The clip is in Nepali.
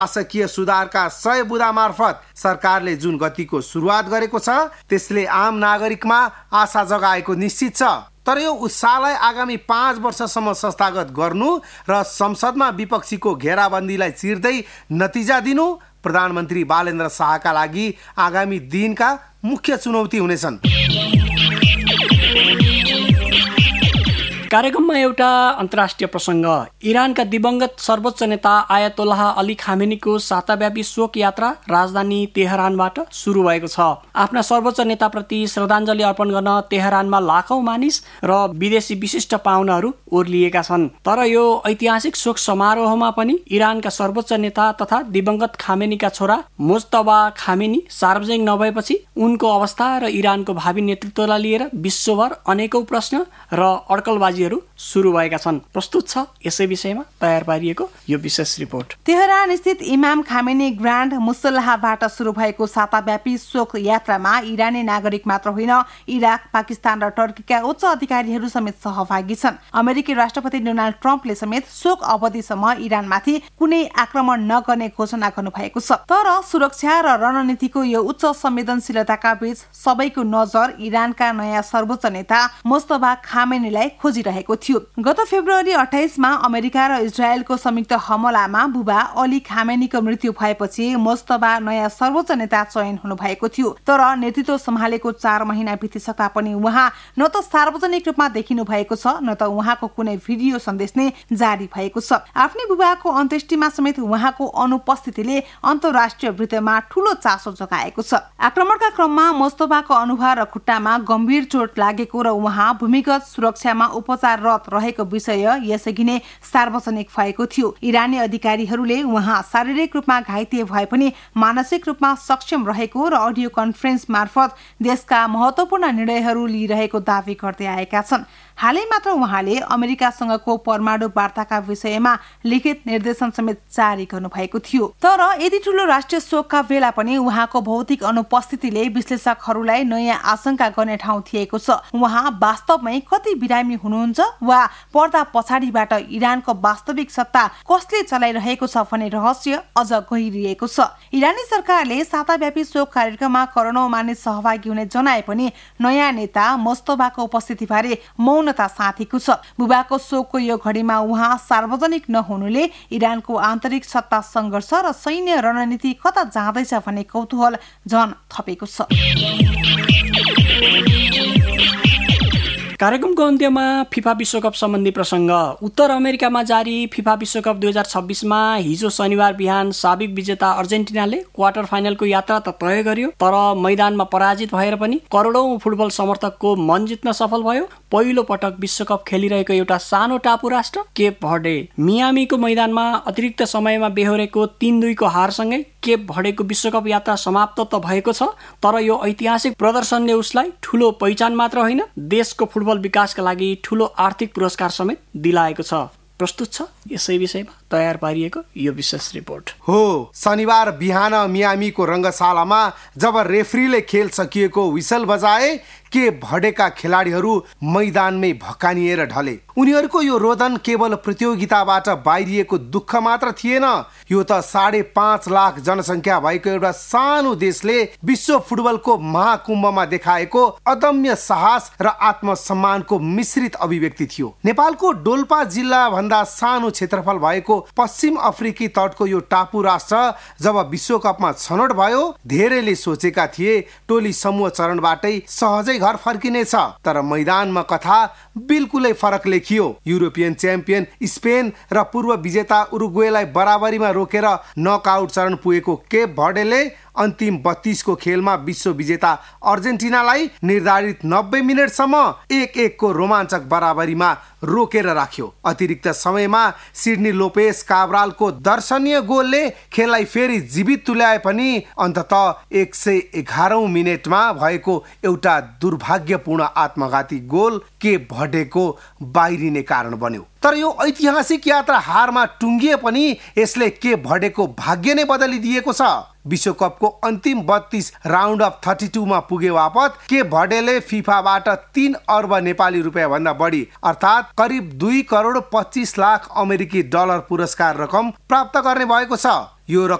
शासकीय सुधारका 100 बुँदा मार्फत सरकारले जुन गतिको सुरुवात गरेको छ त्यसले आम नागरिकमा आशा जगाएको निश्चित छ। तर यो उत्साहलाई आगामी 5 वर्षसम्म संस्थागत गर्नु र संसदमा विपक्षीको घेराबन्दीलाई चिर्दै नतिजा दिनु प्रधानमन्त्री बालेन्द्र शाहका लागि आगामी दिनका मुख्य चुनौती हुनेछन्। कार्यक्रममा एउटा अन्तर्राष्ट्रिय प्रसङ्ग। इरानका दिवंगत सर्वोच्च नेता आयतोल्लाह अली खामेनीको साताव्यापी शोक यात्रा राजधानी तेहरानबाट सुरु भएको छ। आफ्ना सर्वोच्च नेताप्रति श्रद्धाञ्जली अर्पण गर्न तेहरानमा लाखौं मानिस र विदेशी विशिष्ट पाहुनाहरू ओर्लिएका छन्। तर यो ऐतिहासिक शोक समारोहमा पनि इरानका सर्वोच्च नेता तथा दिवंगत खामेनीका छोरा मुज्तबा खामेनी सार्वजनिक नभएपछि उनको अवस्था र इरानको भावी नेतृत्वलाई लिएर विश्वभर अनेकौं प्रश्न र अड्कलबाजी सुरु भएका छन्। प्रस्तुत छ यसै विषयमा तयार पारिएको यो विशेष रिपोर्ट। तेहरान स्थित इमाम खामेनी ग्रान्ड मुसल्लाहबाट सुरु भएको साताव्यापी शोक यात्रामा इरानी नागरिक मात्र होइन, इराक, पाकिस्तान र टर्कीका उच्च अधिकारीहरू समेत सहभागी छन्। अमेरिकी राष्ट्रपति डोनाल्ड ट्रम्पले समेत शोक अवधिसम्म इरानमाथि कुनै आक्रमण नगर्ने घोषणा गर्नुभएको छ। तर सुरक्षा र रणनीतिको यो उच्च संवेदनशीलताका बीच सबैको नजर इरानका नयाँ सर्वोच्च नेता मुज्तबा खामेनीलाई खोजिरहेको थियो। गत फेब्रुअरी 28 मा अमेरिका र इजरायलको संयुक्त हमलामा बुबा अली खामेनीको मृत्यु भएपछि मुज्तबा नयाँ सर्वोच्च नेता चयन हुनु भएको थियो। तर नेतृत्व सम्हालेको 4 महिना बितिसक्दा पनि उहाँ न त सार्वजनिक रूपमा देखिनु भएको छ न त उहाँको कुनै भिडियो सन्देश नै जारी भएको छ। आफ्नै बुबाको अन्त्येष्टिमा समेत उहाँको अनुपस्थितिले अन्तर्राष्ट्रिय वृत्तमा ठूलो चासो जगाएको छ। आक्रमणका क्रममा मुज्तबाको अनुहार र खुट्टामा गम्भीर चोट लागेको र उहाँ भूमिगत सुरक्षामा उपचाररत रहेको विषय यसअघि नै सार्वजनिक भएको थियो। इरानी अधिकारीहरूले उहाँ शारीरिक रूपमा घाइते भए पनि मानसिक रूपमा सक्षम रहेको र अडियो कन्फरेन्स मार्फत देशका महत्वपूर्ण निर्णयहरू लिइरहेको दावी गर्दै आएका छन्। हालै मात्र उहाँले अमेरिकासँगको परमाणु वार्ताका विषयमा लिखित निर्देशन समेत जारी गर्नुभएको थियो। तर यति ठूलो राष्ट्रिय शोकका बेला पनि उहाँको भौतिक अनुपस्थितिले विश्लेषकहरूलाई नयाँ आशंका गर्ने ठाउँ थिएको छ। उहाँ वास्तवमै कति बिरामी हुनुहुन्छ वा पर्दा पछाडिबाट इरानको वास्तविक सत्ता कसले चलाइरहेको छ भन्ने रहस्य अझ गहिरिएको छ। इरानी सरकारले साताव्यापी शोक कार्यक्रममा करोडौं मानिस सहभागी हुने जनाए पनि नयाँ नेता मुज्तबाको उपस्थितिबारे मौनता साथेको छ। बुबाको शोकको यो घडीमा उहाँ सार्वजनिक नहुनुले इरानको आन्तरिक सत्ता संघर्ष र सैन्य रणनीति कता जाँदैछ भन्ने कौतूहल झन थपेको छ। कार्यक्रमको अन्त्यमा फिफा विश्वकप सम्बन्धी प्रसङ्ग। उत्तर अमेरिकामा जारी फिफा विश्वकप 2026 मा हिजो शनिबार बिहान साबिक विजेता अर्जेन्टिनाले क्वार्टर फाइनलको यात्रा त तय गर्यो, तर मैदानमा पराजित भएर पनि करोडौं फुटबल समर्थकको मन जित्न सफल भयो। पहिलो पटक विश्वकप खेलिरहेको एउटा सानो टापु राष्ट्र केप भर्डे मियामीको मैदानमा अतिरिक्त समयमा बेहोरेको 3-2 को हारसँगै केप भर्डेको विश्वकप यात्रा समाप्त त भएको छ, तर यो ऐतिहासिक प्रदर्शनले उसलाई ठूलो पहिचान मात्र होइन, देशको फुटबल विकासका लागि ठूलो आर्थिक पुरस्कार समेत दिलाएको छ। प्रस्तुत छ यसै विषयमा तयार पारिएको यो विशेष रिपोर्ट हो। शनिबार बिहान मियामीको रङ्गशालामा जब रेफ्रीले खेल सकिएको विसल बजाए के भर्डेका खेलाडीहरू मैदानमै भकानिएर ढले। उनीहरूको यो रोदन केवल प्रतियोगिताबाट बाहिरिएको दुःख मात्र थिएन, यो त 5.5 लाख जनसङ्ख्या भएको एउटा सानो देशले विश्व फुटबलको महाकुम्भमा देखाएको अदम्य साहस र आत्मसम्मानको मिश्रित अभिव्यक्ति थियो। नेपालको डोल्पा जिल्ला भन्दा सानो क्षेत्रफल भएको पश्चिम अफ्रिकी तटको यो टापु राष्ट्र जब विश्वकपमा छनौट भयो, धेरैले सोचेका थिए टोली समूह चरणबाटै सहजै घर फर्किनेछ, तर मैदानमा कथा बिल्कुलै फरक लेखियो। युरोपियन च्याम्पियन स्पेन र पूर्व विजेता उरुग्वेलाई बराबरीमा रोकेर नकआउट चरण पुगेको केप भर्डेले अन्तिम 32 को खेलमा विश्व विजेता अर्जेन्टिनालाई निर्धारित 90 मिनेटसम्म 1-1 को रोमाञ्चक बराबरीमा रोकेर राख्यो। अतिरिक्त समयमा सिडनी लोपेस काब्रालको दर्शनीय गोलले खेललाई फेरि जीवित तुल्याए पनि अन्ततः 111औं मिनेटमा भएको एउटा दुर्भाग्यपूर्ण आत्मघाती गोल के भर्डेको बाहिरिने कारण बन्यो। तर यो ऐतिहासिक यात्रा हारमा टुङ्गिए पनि यसले के भडेको भाग्य नै बदलिदिएको छ। विश्वकपको अन्तिम 32 राउन्ड अफ 32 मा पुगे बापत के भडेले फिफाबाट 3 अर्ब नेपाली रुपियाँ भन्दा बढी अर्थात् करिब 2 करोड 25 लाख अमेरिकी डलर पुरस्कार रकम प्राप्त गर्ने भएको छ। यो